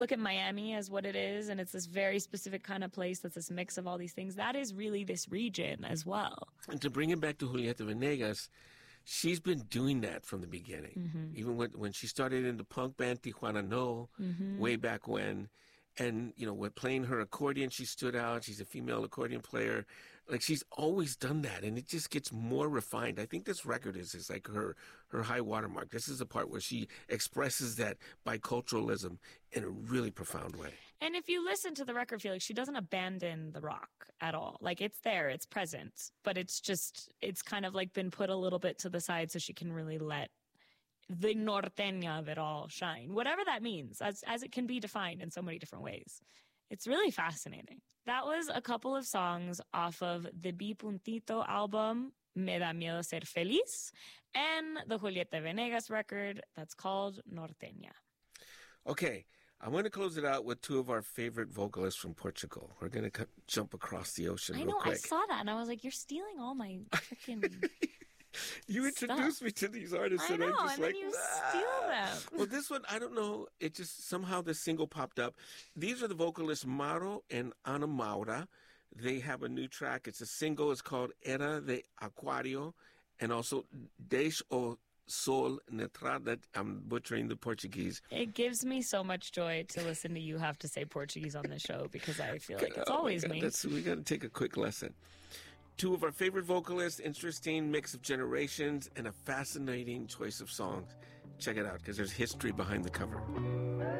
look at Miami as what it is, and it's this very specific kind of place that's this mix of all these things, that is really this region as well. And to bring it back to Julieta Venegas, she's been doing that from the beginning. Even when she started in the punk band Tijuana No, way back when. And, with playing her accordion, she stood out. She's a female accordion player. Like, she's always done that, and it just gets more refined. I think this record is like her high watermark. This is the part where she expresses that biculturalism in a really profound way. And if you listen to the record, Felix, she doesn't abandon the rock at all. Like, it's there, it's present, but it's kind of like been put a little bit to the side so she can really let the norteña of it all shine, whatever that means, as it can be defined in so many different ways. It's really fascinating. That was a couple of songs off of the B Puntito album, Me Da Miedo Ser Feliz, and the Julieta Venegas record that's called Norteña. Okay, I'm going to close it out with two of our favorite vocalists from Portugal. We're going to jump across the ocean real quick. I saw that, and I was like, you're stealing all my freaking... You introduced me to these artists, and I'm just and like, then you steal them. Well, this one, I don't know. It just somehow the single popped up. These are the vocalists Mauro and Ana Maura. They have a new track. It's a single. It's called Era de Aquario, and also Deixe o Sol Entrar. That I'm butchering the Portuguese. It gives me so much joy to listen to you have to say Portuguese on the show because I feel like it's always me. We got to take a quick lesson. Two of our favorite vocalists, interesting mix of generations, and a fascinating choice of songs. Check it out, because there's history behind the cover.